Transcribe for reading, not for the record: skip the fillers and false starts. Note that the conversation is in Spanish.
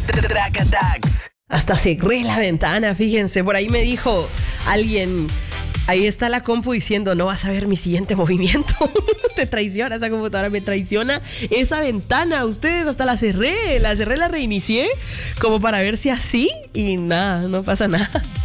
Tracatax. Hasta cerré la ventana, fíjense. Por ahí me dijo alguien, ahí está la compu diciendo, no vas a ver mi siguiente movimiento. Te traiciona, esa computadora me traiciona. Esa ventana, ustedes, hasta la cerré, la reinicié, como para ver si así, y nada, no pasa nada.